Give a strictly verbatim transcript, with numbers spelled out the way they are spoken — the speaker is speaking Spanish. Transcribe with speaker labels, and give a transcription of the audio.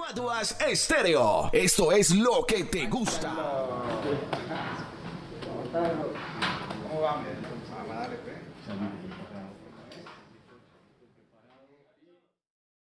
Speaker 1: Guaduas Estéreo. Esto es lo que te gusta.
Speaker 2: ¿Cómo va? Vamos a darle, pues.